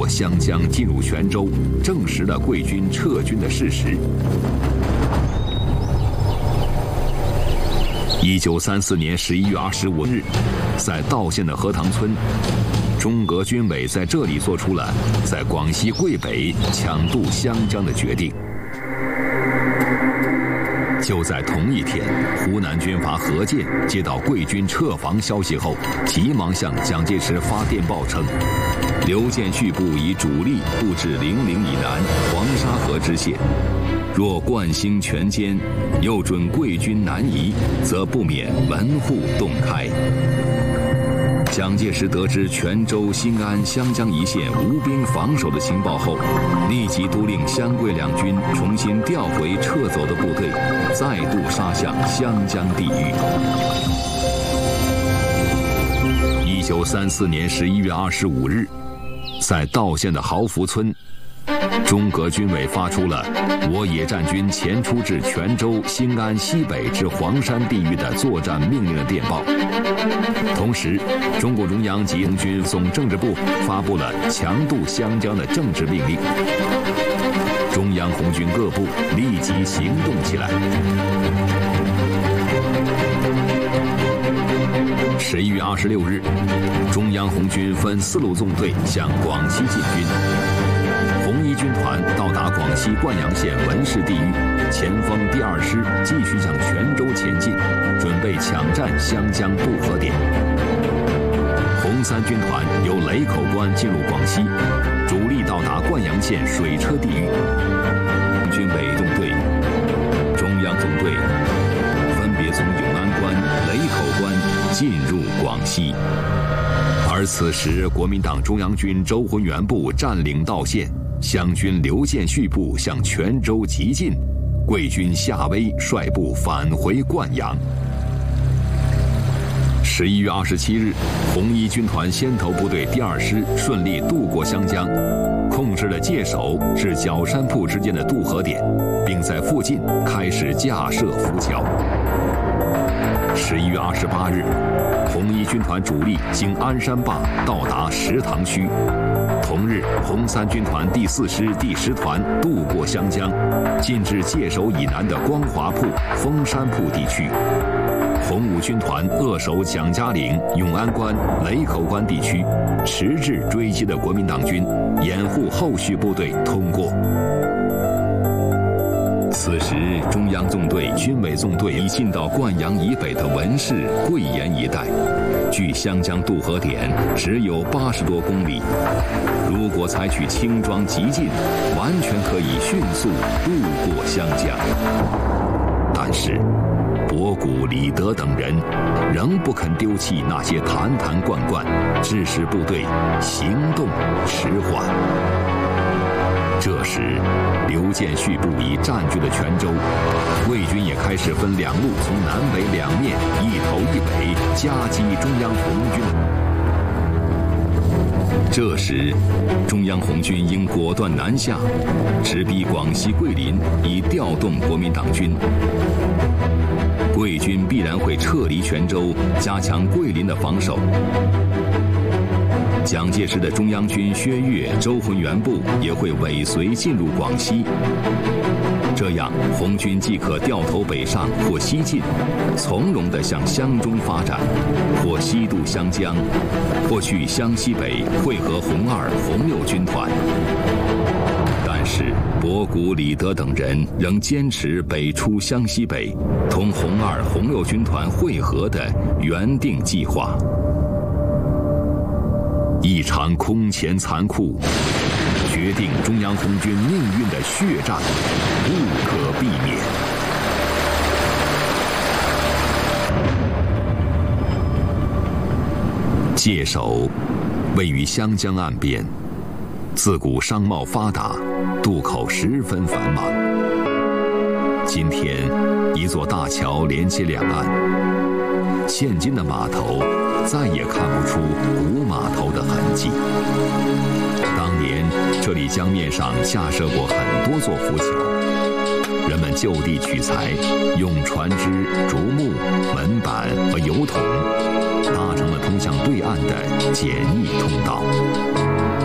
过湘江进入泉州，证实了桂军撤军的事实。1934年11月25日，在道县的河塘村，中革军委在这里做出了在广西桂北抢渡湘江的决定。就在同一天，湖南军阀何健接到桂军撤防消息后，急忙向蒋介石发电报称，刘建绪部以主力布置零陵以南黄沙河支线，若贯兴全歼，又准桂军南移，则不免门户洞开。蒋介石得知泉州、新安、湘江一线无兵防守的情报后，立即督令湘桂两军重新调回撤走的部队，再度杀向湘江地域。1934年11月25日，在道县的豪福村，中革军委发出了我野战军前出至泉州、兴安西北至黄山地域的作战命令的电报。同时，中共中央及红军总政治部发布了强渡湘江的政治命令。中央红军各部立即行动起来。11月26日，中央红军分4路纵队向广西进军。红一军团到达广西灌阳县文氏地域，前锋第2师继续向泉州前进，准备抢占湘江渡河点。红3军团由雷口关进入广西，主力到达灌阳县水车地域。军委纵队、中央纵队分别从永安关、雷口关进入广西。而此时，国民党中央军周浑元部占领道县，湘军刘建绪部向泉州急进，桂军夏威率部返回灌阳。11月27日，红一军团先头部队第2师顺利渡过湘江，控制了界首至角山铺之间的渡河点，并在附近开始架设浮桥。11月28日，红一军团主力经鞍山坝到达石塘区。同日，红3军团第4师第10团渡过湘江，进至界首以南的光华铺、枫山铺地区。红5军团扼守蒋家岭、永安关、雷口关地区，迟滞追击的国民党军，掩护后续部队通过。此时，中央纵队、军委纵队已进到灌阳以北的文氏、桂岩一带，距湘江渡河点只有80多公里。如果采取轻装急进，完全可以迅速渡过湘江。但是，博古、李德等人仍不肯丢弃那些坛坛罐罐，致使部队行动迟缓。这时，刘建绪部已占据了泉州，桂军也开始分2路从南北2面一头一尾夹击中央红军。这时，中央红军应果断南下，直逼广西桂林，以调动国民党军。桂军必然会撤离泉州，加强桂林的防守。蒋介石的中央军薛岳、周浑元部也会尾随进入广西。这样，红军既可掉头北上或西进，从容地向湘中发展，或西渡湘江，或去湘西北会合红2、红6军团。但是，博古、李德等人仍坚持北出湘西北，同红2、红6军团会合的原定计划。一场空前残酷、决定中央红军命运的血战不可避免。界首位于湘江岸边，自古商贸发达，渡口十分繁忙。今天，一座大桥连接两岸，现今的码头再也看不出古码头的痕迹。当年这里江面上架设过很多座浮桥，人们就地取材，用船只、竹木、门板和油桶搭成了通向对岸的简易通道。